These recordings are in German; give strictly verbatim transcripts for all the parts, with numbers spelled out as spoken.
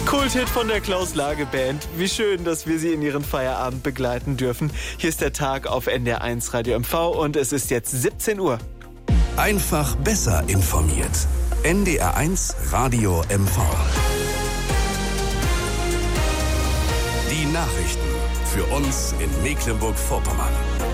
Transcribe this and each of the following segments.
Kulthit von der Klaus-Lage-Band. Wie schön, dass wir Sie in Ihren Feierabend begleiten dürfen. Hier ist der Tag auf N D R eins Radio M V und es ist jetzt siebzehn Uhr. Einfach besser informiert. N D R eins Radio M V. Die Nachrichten für uns in Mecklenburg-Vorpommern.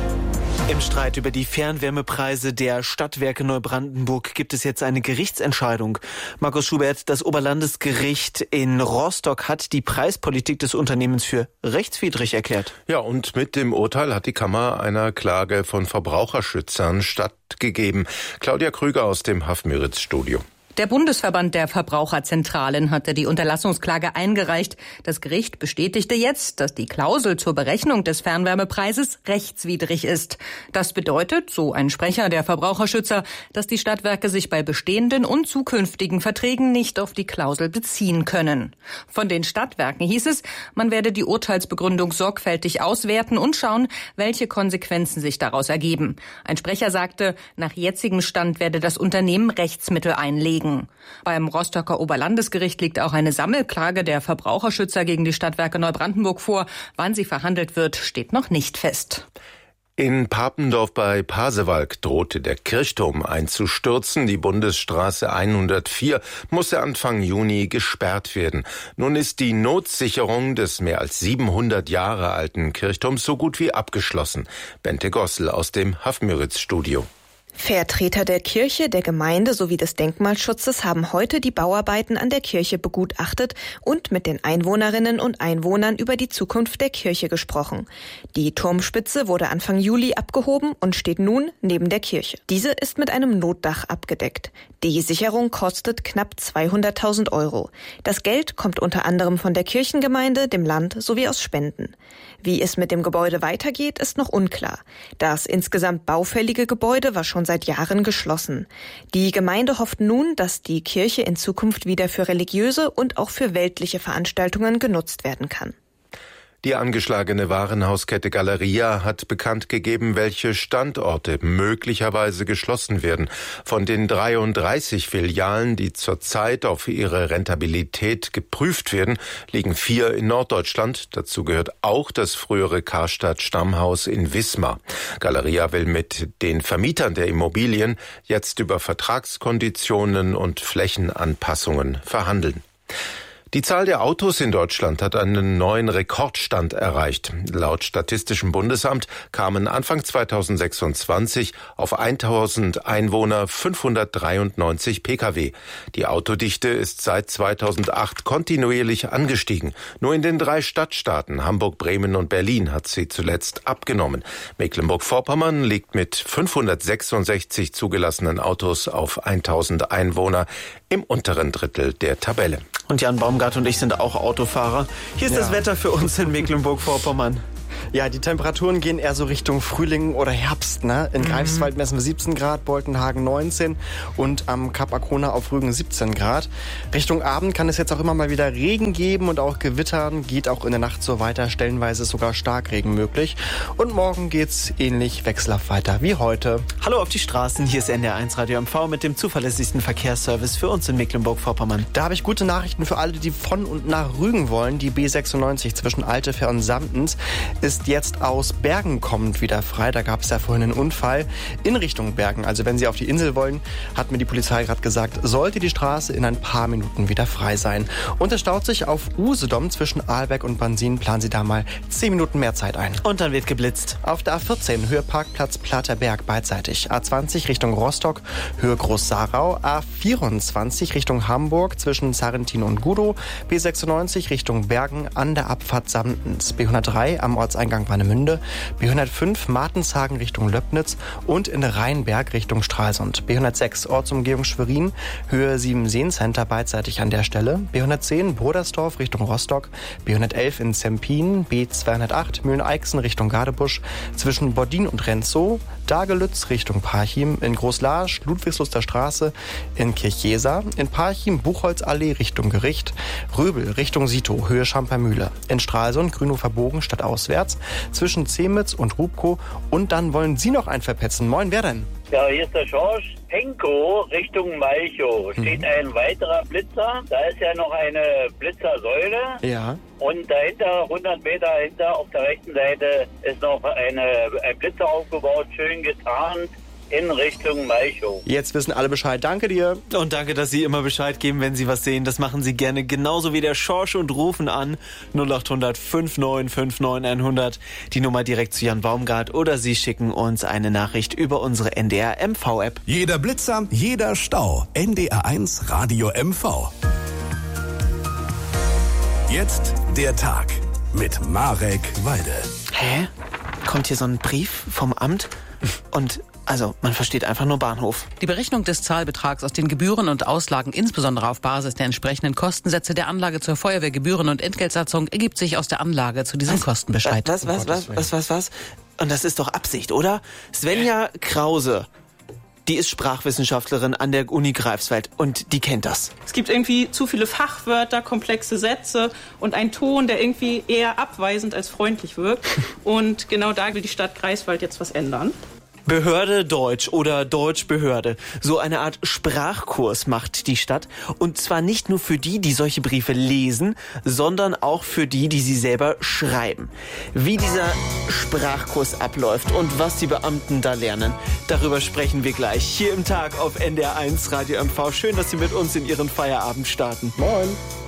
Im Streit über die Fernwärmepreise der Stadtwerke Neubrandenburg gibt es jetzt eine Gerichtsentscheidung. Markus Schubert, das Oberlandesgericht in Rostock hat die Preispolitik des Unternehmens für rechtswidrig erklärt. Ja, und mit dem Urteil hat die Kammer einer Klage von Verbraucherschützern stattgegeben. Claudia Krüger aus dem Haff-Müritz-Studio. Der Bundesverband der Verbraucherzentralen hatte die Unterlassungsklage eingereicht. Das Gericht bestätigte jetzt, dass die Klausel zur Berechnung des Fernwärmepreises rechtswidrig ist. Das bedeutet, so ein Sprecher der Verbraucherschützer, dass die Stadtwerke sich bei bestehenden und zukünftigen Verträgen nicht auf die Klausel beziehen können. Von den Stadtwerken hieß es, man werde die Urteilsbegründung sorgfältig auswerten und schauen, welche Konsequenzen sich daraus ergeben. Ein Sprecher sagte, nach jetzigem Stand werde das Unternehmen Rechtsmittel einlegen. Beim Rostocker Oberlandesgericht liegt auch eine Sammelklage der Verbraucherschützer gegen die Stadtwerke Neubrandenburg vor. Wann sie verhandelt wird, steht noch nicht fest. In Papendorf bei Pasewalk drohte der Kirchturm einzustürzen. Die Bundesstraße hundertvier musste Anfang Juni gesperrt werden. Nun ist die Notsicherung des mehr als siebenhundert Jahre alten Kirchturms so gut wie abgeschlossen. Bente Gossel aus dem Haff-Müritz-Studio. Vertreter der Kirche, der Gemeinde sowie des Denkmalschutzes haben heute die Bauarbeiten an der Kirche begutachtet und mit den Einwohnerinnen und Einwohnern über die Zukunft der Kirche gesprochen. Die Turmspitze wurde Anfang Juli abgehoben und steht nun neben der Kirche. Diese ist mit einem Notdach abgedeckt. Die Sicherung kostet knapp zweihunderttausend Euro. Das Geld kommt unter anderem von der Kirchengemeinde, dem Land sowie aus Spenden. Wie es mit dem Gebäude weitergeht, ist noch unklar. Das insgesamt baufällige Gebäude war schon seit Jahren geschlossen. Die Gemeinde hofft nun, dass die Kirche in Zukunft wieder für religiöse und auch für weltliche Veranstaltungen genutzt werden kann. Die angeschlagene Warenhauskette Galeria hat bekannt gegeben, welche Standorte möglicherweise geschlossen werden. Von den dreiunddreißig Filialen, die zurzeit auf ihre Rentabilität geprüft werden, liegen vier in Norddeutschland. Dazu gehört auch das frühere Karstadt Stammhaus in Wismar. Galeria will mit den Vermietern der Immobilien jetzt über Vertragskonditionen und Flächenanpassungen verhandeln. Die Zahl der Autos in Deutschland hat einen neuen Rekordstand erreicht. Laut Statistischem Bundesamt kamen Anfang zweitausendsechsundzwanzig auf tausend Einwohner fünfhundertdreiundneunzig Pkw. Die Autodichte ist seit zweitausendacht kontinuierlich angestiegen. Nur in den drei Stadtstaaten Hamburg, Bremen und Berlin hat sie zuletzt abgenommen. Mecklenburg-Vorpommern liegt mit fünfhundertsechsundsechzig zugelassenen Autos auf tausend Einwohner im unteren Drittel der Tabelle. Und Jan Baumgart und ich sind auch Autofahrer. Hier ist ja das Wetter für uns in Mecklenburg-Vorpommern. Ja, die Temperaturen gehen eher so Richtung Frühling oder Herbst, ne? In mhm. Greifswald messen wir siebzehn Grad, Boltenhagen neunzehn und am Kap Arkona auf Rügen siebzehn Grad. Richtung Abend kann es jetzt auch immer mal wieder Regen geben und auch Gewittern. Geht auch in der Nacht so weiter, stellenweise sogar Starkregen möglich. Und morgen geht's ähnlich wechselhaft weiter wie heute. Hallo auf die Straßen, hier ist N D R eins Radio M V mit dem zuverlässigsten Verkehrsservice für uns in Mecklenburg-Vorpommern. Da habe ich gute Nachrichten für alle, die von und nach Rügen wollen. Die B sechsundneunzig zwischen Altefer und Samtens ist jetzt aus Bergen kommend wieder frei. Da gab es ja vorhin einen Unfall in Richtung Bergen. Also wenn Sie auf die Insel wollen, hat mir die Polizei gerade gesagt, sollte die Straße in ein paar Minuten wieder frei sein. Und es staut sich auf Usedom zwischen Ahlbeck und Bansin. Planen Sie da mal zehn Minuten mehr Zeit ein. Und dann wird geblitzt. Auf der A vierzehn Höhe Parkplatz Platterberg beidseitig. A zwanzig Richtung Rostock, Höhe Groß-Sarau. A vierundzwanzig Richtung Hamburg zwischen Sarrentin und Gudow. B sechsundneunzig Richtung Bergen an der Abfahrt Samtens. B hundertdrei am Ortseingang Warnemünde. B hundertfünf Martenshagen Richtung Löbnitz und in Rheinberg Richtung Stralsund. B hundertsechs Ortsumgehung Schwerin, Höhe sieben Seencenter beidseitig an der Stelle. B hundertzehn Brodersdorf Richtung Rostock. B hundertelf in Zempin. B zweihundertacht Mühlen-Eichsen Richtung Gadebusch zwischen Bordin und Renzow. Dagelütz Richtung Parchim. In Großlarsch Ludwigsluster Straße in Kirchjesa. In Parchim Buchholzallee Richtung Gericht. Röbel Richtung Sito, Höhe Schampermühle. In Stralsund Grünhofer Bogen stadtauswärts zwischen Zemitz und Rubko. Und dann wollen Sie noch einen verpetzen. Moin, wer denn? Ja, hier ist der Schorsch. Penkow Richtung Malchow steht mhm. ein weiterer Blitzer. Da ist ja noch eine Blitzersäule. Ja. Und dahinter, hundert Meter hinter, auf der rechten Seite, ist noch eine, ein Blitzer aufgebaut, schön getarnt. In Richtung Malchow. Jetzt wissen alle Bescheid. Danke dir. Und danke, dass Sie immer Bescheid geben, wenn Sie was sehen. Das machen Sie gerne genauso wie der Schorsch und rufen an null acht hundert neunundfünfzig neunundfünfzig hundert. Die Nummer direkt zu Jan Baumgart oder Sie schicken uns eine Nachricht über unsere N D R M V-App. Jeder Blitzer, jeder Stau. N D R eins Radio M V. Jetzt der Tag mit Marek Walde. Hä? Kommt hier so ein Brief vom Amt? Und also, man versteht einfach nur Bahnhof. Die Berechnung des Zahlbetrags aus den Gebühren und Auslagen, insbesondere auf Basis der entsprechenden Kostensätze der Anlage zur Feuerwehrgebühren- und Entgeltsatzung, ergibt sich aus der Anlage zu diesem was? Kostenbescheid. Was, was, was, was, was, was? Und das ist doch Absicht, oder? Svenja Krause, die ist Sprachwissenschaftlerin an der Uni Greifswald und die kennt das. Es gibt irgendwie zu viele Fachwörter, komplexe Sätze und einen Ton, der irgendwie eher abweisend als freundlich wirkt. Und genau da will die Stadt Greifswald jetzt was ändern. Behörde Deutsch oder Deutschbehörde. So eine Art Sprachkurs macht die Stadt. Und zwar nicht nur für die, die solche Briefe lesen, sondern auch für die, die sie selber schreiben. Wie dieser Sprachkurs abläuft und was die Beamten da lernen, darüber sprechen wir gleich hier im Tag auf N D R eins Radio M V. Schön, dass Sie mit uns in Ihren Feierabend starten. Moin.